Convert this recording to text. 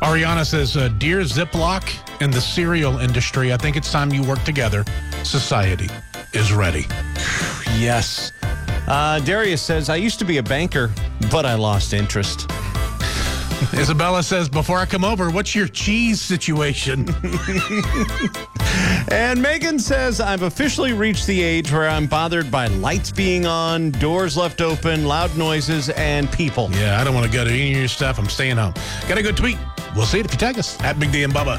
Ariana says, Dear Ziploc and the cereal industry, I think it's time you work together. Society is ready. Yes. Darius says, I used to be a banker, but I lost interest. Isabella says, before I come over, what's your cheese situation? And Megan says, I've officially reached the age where I'm bothered by lights being on, doors left open, loud noises, and people. Yeah, I don't want to go to any of your stuff. I'm staying home. Got a good tweet. We'll see it if you tag us at Big D and Bubba.